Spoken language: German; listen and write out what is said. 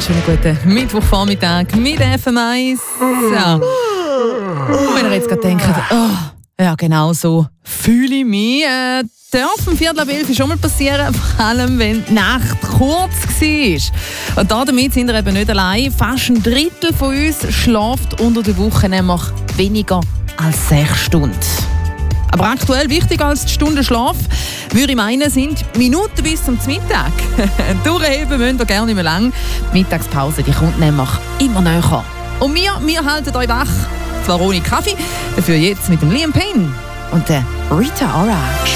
schönen guten Mittwochvormittag mit FM1. Ja. Wenn ihr jetzt gerade denkt, ja genau so fühle ich mich, darf um 10:45 schon mal passieren, vor allem wenn die Nacht kurz war. Und damit sind wir eben nicht allein. Fast ein Drittel von uns schläft unter der Woche nämlich weniger als 6 Stunden. Aber aktuell wichtiger als die Stunden Schlaf, würde ich meinen, sind Minuten bis zum Mittag. Durchheben müssen wir gerne nicht mehr lang. Die Mittagspause die kommt nämlich immer näher. Und wir halten euch wach. Zwar ohne Kaffee, dafür jetzt mit dem Liam Payne und der Rita Ora.